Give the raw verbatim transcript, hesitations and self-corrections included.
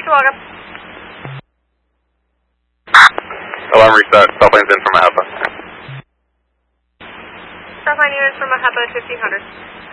Chihuahua. Alarm reset. Southline's in from Mahapa. Southline units from Mahapa, fifteen hundred.